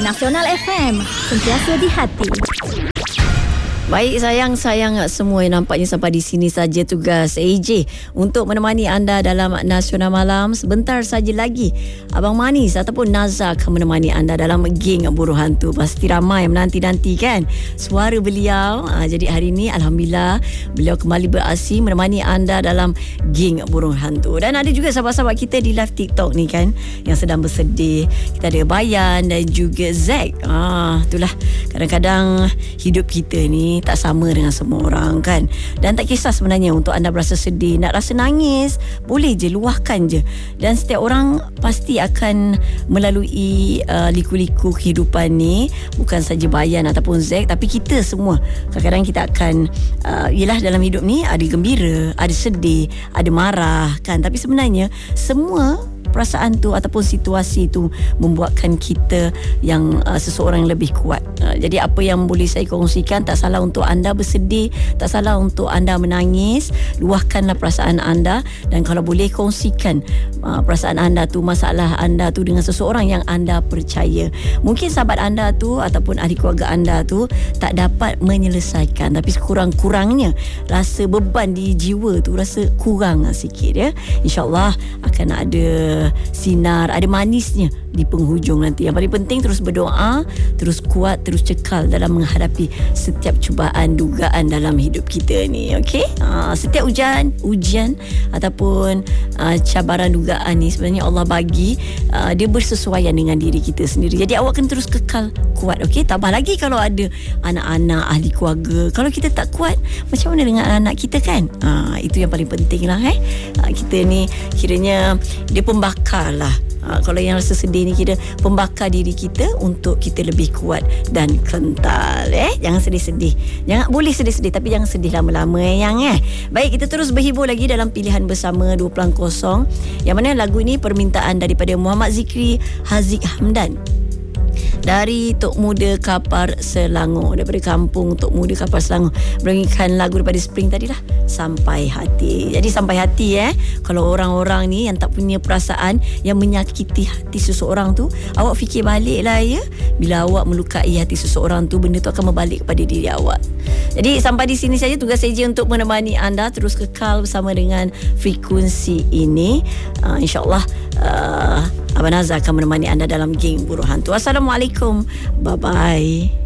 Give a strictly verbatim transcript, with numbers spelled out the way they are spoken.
Nasional F M, sentiasa di hati. Baik sayang-sayang semua, nampaknya sampai di sini saja tugas A J untuk menemani anda dalam Nasional Malam. Sebentar saja lagi Abang Manis ataupun Nazar akan menemani anda dalam Geng Burung Hantu. Pasti ramai menanti-nanti kan suara beliau. Ha, jadi hari ini Alhamdulillah beliau kembali beraksi menemani anda dalam Geng Burung Hantu. Dan ada juga sahabat-sahabat kita di live TikTok ni kan yang sedang bersedih. Kita ada Bayan dan juga Zack. Ah, itulah kadang-kadang hidup kita ni tak sama dengan semua orang kan. Dan tak kisah sebenarnya untuk anda berasa sedih, nak rasa nangis, boleh je, luahkan je. Dan setiap orang pasti akan melalui uh, liku-liku kehidupan ni. Bukan saja Bayan ataupun Zack, tapi kita semua kadang-kadang kita akan uh, yelah dalam hidup ni ada gembira, ada sedih, ada marah kan. Tapi sebenarnya semua perasaan tu ataupun situasi tu membuatkan kita yang uh, seseorang yang lebih kuat. Uh, jadi apa yang boleh saya kongsikan, tak salah untuk anda bersedih, tak salah untuk anda menangis, luahkanlah perasaan anda. Dan kalau boleh kongsikan uh, perasaan anda tu, masalah anda tu dengan seseorang yang anda percaya. Mungkin sahabat anda tu ataupun ahli keluarga anda tu tak dapat menyelesaikan, tapi sekurang-kurangnya rasa beban di jiwa tu rasa kurang sikit ya. InsyaAllah akan ada sinar, ada manisnya di penghujung nanti. Yang paling penting terus berdoa, terus kuat, terus cekal dalam menghadapi setiap cubaan dugaan dalam hidup kita ni. Okey? Uh, setiap ujian, ujian ataupun uh, cabaran dugaan ni sebenarnya Allah bagi uh, dia bersesuaian dengan diri kita sendiri. Jadi awak kena terus kekal kuat. Okey? Tambah lagi kalau ada anak-anak, ahli keluarga. Kalau kita tak kuat, macam mana dengan anak-anak kita kan? Uh, itu yang paling penting lah eh. Uh, kita ni kiranya dia pembakar lah. Ha, kalau yang rasa sedih ni kira pembakar diri kita untuk kita lebih kuat dan kental eh. Jangan sedih-sedih. Jangan, boleh sedih-sedih tapi jangan sedih lama-lama eh, yang eh. Baik, kita terus berhibur lagi dalam pilihan bersama dua Pelang Kosong. Yang mana lagu ini permintaan daripada Muhammad Zikri Haziq Hamdan dari Tok Muda Kapar Selangor, daripada kampung Tok Muda Kapar Selangor, berikan lagu daripada Spring tadi lah, Sampai Hati. Jadi sampai hati eh, kalau orang-orang ni yang tak punya perasaan yang menyakiti hati seseorang tu, awak fikir balik lah ya, bila awak melukai hati seseorang tu, benda tu akan berbalik kepada diri awak. Jadi sampai di sini saja tugas saya untuk menemani anda terus kekal bersama dengan frekuensi ini. uh, InsyaAllah uh, Abang Nazar akan menemani anda dalam Geng Burung Hantu. Assalamualaikum, bye bye.